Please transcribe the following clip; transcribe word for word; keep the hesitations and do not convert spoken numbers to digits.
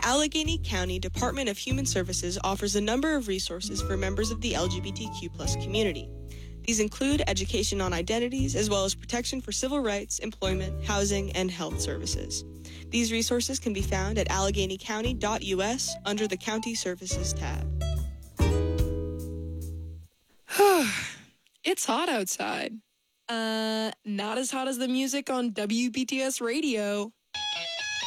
The Allegheny County Department of Human Services offers a number of resources for members of the L G B T Q plus community. These include education on identities, as well as protection for civil rights, employment, housing, and health services. These resources can be found at allegheny county dot U S under the County Services tab. It's hot outside. Uh, not as hot as the music on W B T S radio.